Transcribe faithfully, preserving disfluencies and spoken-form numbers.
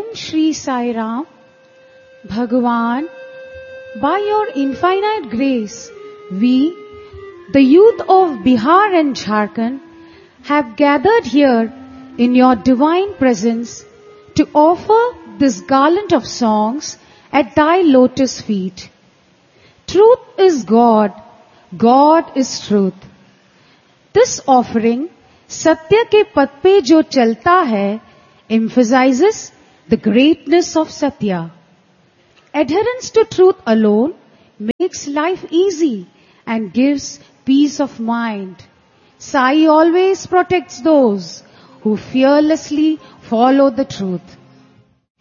Om Shri Sai Ram. Bhagavan, by your infinite grace, we, the youth of Bihar and Jharkhand, have gathered here in your divine presence to offer this garland of songs at thy lotus feet. Truth is God, God is truth. This offering, Satya ke pad pe jo chalta hai, emphasizes the greatness of Satya. Adherence to truth alone makes life easy and gives peace of mind. Sai always protects those who fearlessly follow the truth.